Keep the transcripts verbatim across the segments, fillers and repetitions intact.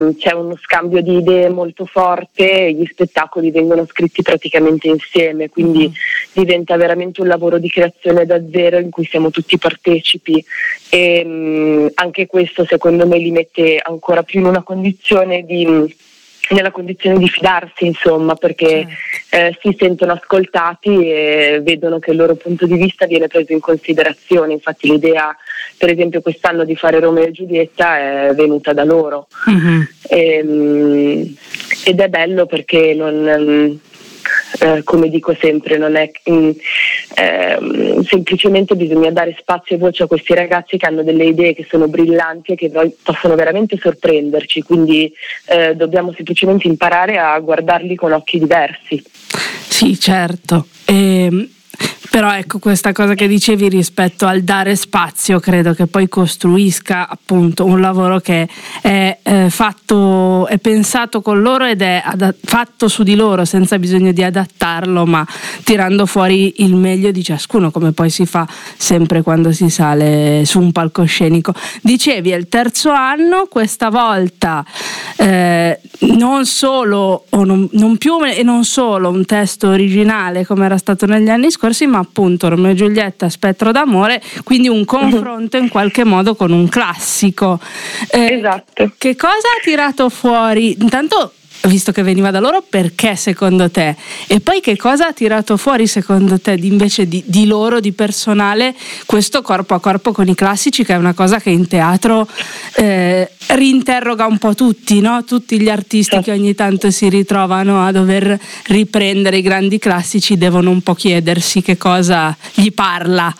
c'è uno scambio di idee molto forte, gli spettacoli vengono scritti praticamente insieme, quindi mm. diventa veramente un lavoro di creazione da zero in cui siamo tutti partecipi, e mh, anche questo secondo me li mette ancora più in una condizione di nella condizione di fidarsi, insomma, perché eh, si sentono ascoltati e vedono che il loro punto di vista viene preso in considerazione. Infatti l'idea, per esempio, quest'anno di fare Romeo e Giulietta è venuta da loro. Mm-hmm. E, ed è bello perché non... Eh, come dico sempre, non è mm, eh, semplicemente bisogna dare spazio e voce a questi ragazzi che hanno delle idee che sono brillanti e che noi possono veramente sorprenderci, quindi eh, dobbiamo semplicemente imparare a guardarli con occhi diversi. Sì, certo. E... Però ecco, questa cosa che dicevi rispetto al dare spazio credo che poi costruisca appunto un lavoro che è eh, fatto, è pensato con loro ed è adat- fatto su di loro senza bisogno di adattarlo, ma tirando fuori il meglio di ciascuno, come poi si fa sempre quando si sale su un palcoscenico. Dicevi è il terzo anno, questa volta eh, non solo o non, non più e non solo un testo originale come era stato negli anni scorsi, ma appunto Romeo e Giulietta, Spettro d'amore, quindi un confronto in qualche modo con un classico. Eh, esatto. Che cosa ha tirato fuori? Intanto, visto che veniva da loro, perché secondo te? E poi che cosa ha tirato fuori secondo te di, invece di, di loro, di personale, questo corpo a corpo con i classici, che è una cosa che in teatro eh, rinterroga un po' tutti, no? Tutti gli artisti sì. che ogni tanto si ritrovano a dover riprendere i grandi classici devono un po' chiedersi che cosa gli parla.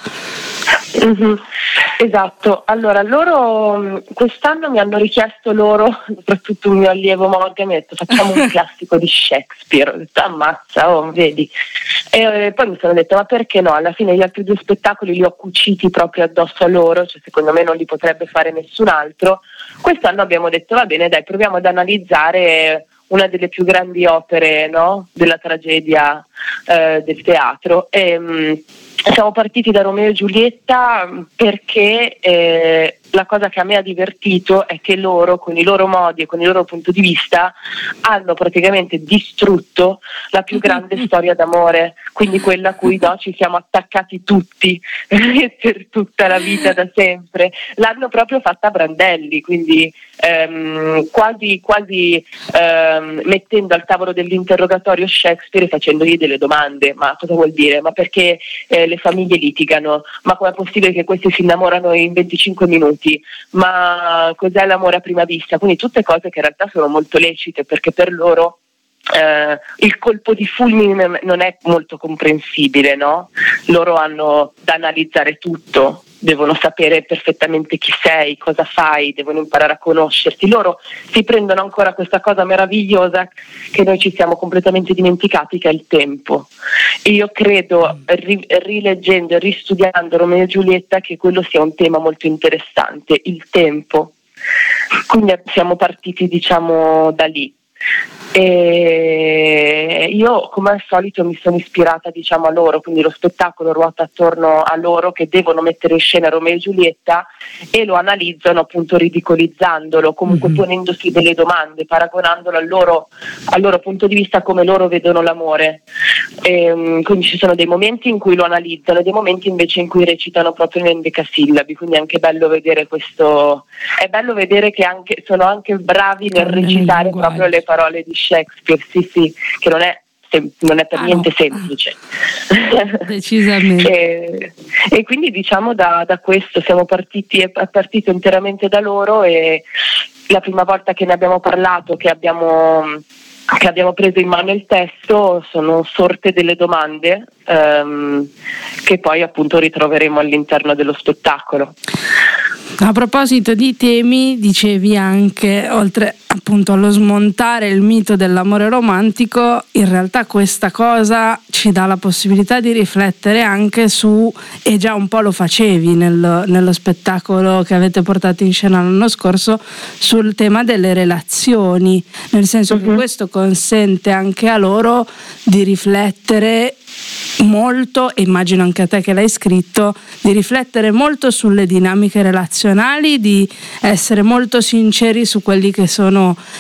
Mm-hmm. Esatto, allora loro quest'anno mi hanno richiesto loro, soprattutto un mio allievo Morgan, mi ha detto facciamo un classico di Shakespeare, ho detto ammazza, oh, vedi, e eh, poi mi sono detto ma perché no, alla fine gli altri due spettacoli li ho cuciti proprio addosso a loro, cioè secondo me non li potrebbe fare nessun altro. Quest'anno abbiamo detto va bene, dai, proviamo ad analizzare una delle più grandi opere, no? della tragedia eh, del teatro. E, mh, siamo partiti da Romeo e Giulietta perché eh, la cosa che a me ha divertito è che loro, con i loro modi e con il loro punto di vista, hanno praticamente distrutto la più grande storia d'amore, quindi quella a cui no, ci siamo attaccati tutti per tutta la vita, da sempre. L'hanno proprio fatta a brandelli, quindi ehm, quasi, quasi ehm, mettendo al tavolo dell'interrogatorio Shakespeare e facendogli delle domande. Ma cosa vuol dire? Ma perché eh, le famiglie litigano? Ma com'è possibile che questi si innamorano in venticinque minuti? Ma cos'è l'amore a prima vista? Quindi tutte cose che in realtà sono molto lecite, perché per loro eh, il colpo di fulmine non è molto comprensibile, no? Loro hanno da analizzare tutto, devono sapere perfettamente chi sei, cosa fai, devono imparare a conoscerti. Loro si prendono ancora questa cosa meravigliosa che noi ci siamo completamente dimenticati, che è il tempo. E io credo, ri- rileggendo e ristudiando Romeo e Giulietta, che quello sia un tema molto interessante, il tempo. Quindi siamo partiti, diciamo, da lì. E io come al solito mi sono ispirata, diciamo, a loro, quindi lo spettacolo ruota attorno a loro che devono mettere in scena Romeo e Giulietta e lo analizzano appunto ridicolizzandolo, comunque mm-hmm. ponendosi delle domande, paragonandolo al loro, al loro punto di vista, come loro vedono l'amore. E, quindi ci sono dei momenti in cui lo analizzano e dei momenti invece in cui recitano proprio in endecasillabi, quindi è anche bello vedere questo, è bello vedere che anche, sono anche bravi nel recitare proprio le parole di Shakespeare, sì sì, che non è, non è per ah, niente no. semplice. Decisamente. e, e quindi diciamo da, da questo siamo partiti, è partito interamente da loro, e la prima volta che ne abbiamo parlato, che abbiamo che abbiamo preso in mano il testo, sono sorte delle domande ehm, che poi appunto ritroveremo all'interno dello spettacolo. A proposito di temi, dicevi anche, oltre appunto allo smontare il mito dell'amore romantico, in realtà questa cosa ci dà la possibilità di riflettere anche su, e già un po' lo facevi nel, nello spettacolo che avete portato in scena l'anno scorso, sul tema delle relazioni, nel senso uh-huh. che questo consente anche a loro di riflettere molto, e immagino anche a te che l'hai scritto, di riflettere molto sulle dinamiche relazionali, di essere molto sinceri su quelli che sono